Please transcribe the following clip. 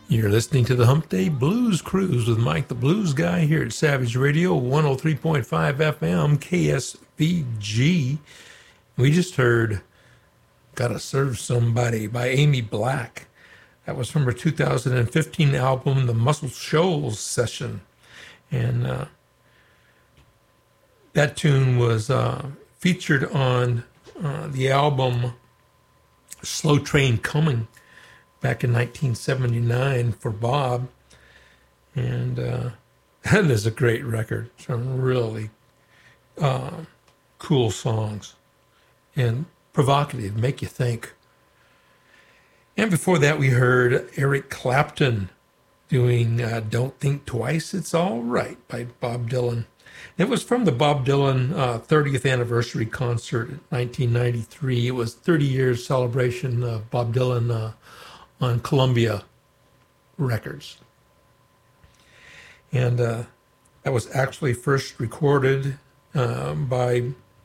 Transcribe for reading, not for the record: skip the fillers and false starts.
You're listening to the Hump Day Blues Cruise with Mike the Blues Guy here at Savage Radio 103.5 FM KSVG. We just heard Gotta Serve Somebody by Amy Black. That was from her 2015 album, The Muscle Shoals Session. And that tune was featured on the album Slow Train Coming back in 1979 for Bob. And that is a great record. Some really cool songs and provocative, make you think. And before that, we heard Eric Clapton doing Don't Think Twice, It's All Right by Bob Dylan. It was from the Bob Dylan 30th anniversary concert in 1993. It was 30 years celebration of Bob Dylan on Columbia Records. And that was actually first recorded by